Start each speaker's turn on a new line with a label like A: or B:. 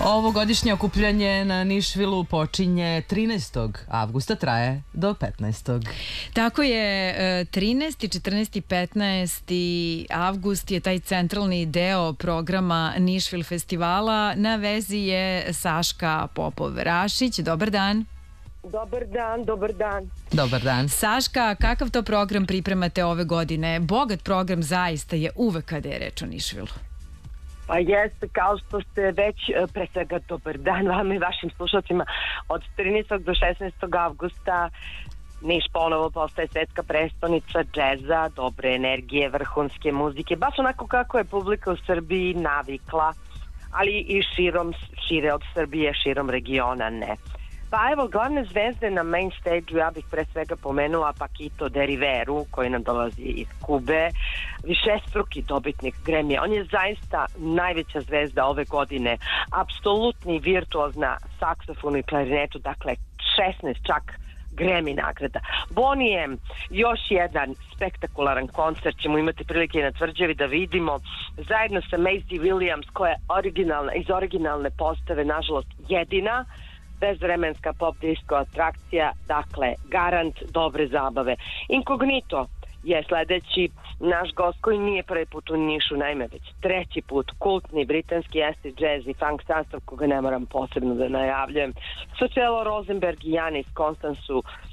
A: Ovogodišnje okupljanje na Nišvilu počinje 13. avgusta, traje do 15.
B: Tako je, 13., 14. i 15. avgust je taj centralni deo programa Nišvil festivala. Na vezi je Saška Popov-Rašić. Dobar dan.
C: Dobar dan, dobar dan.
A: Dobar dan.
B: Saška, kakav to program pripremate ove godine? Bogat program zaista je uvek kada je reč o Nišvilu.
C: Pa jeste, kao što ste već, pre svega dobar dan vama i vašim slušalcima, od 13. do 16. avgusta Niš ponovo postaje svetska prestonica džeza, dobre energije, vrhunske muzike, baš onako kako je publika u Srbiji navikla, ali i šire od Srbije, širom regiona ne. Pa evo, glavne zvezde na main stage-u, ja bih pre svega pomenula Paquito de Riveru, koji nam dolazi iz Kube, višestruki dobitnik Grammy. On je zaista najveća zvezda ove godine, apsolutni virtuoz na saksofonu i klarinetu, dakle 16 čak Grammy nagrada. Bonnie M, još jedan spektakularan koncert ćemo imati prilike na Tvrđavi da vidimo, zajedno sa Maisie Williams, koja je iz originalne postave, nažalost jedina bezvremenska pop disco atrakcija, dakle garant dobre zabave. Incognito je sledeći naš gost koji nije prvi put u Nišu, naime već treći put, kultni britanski acid jazz i funk sastav koga ne moram posebno da najavljujem. Socielo Rosenberg i Janis Konstansu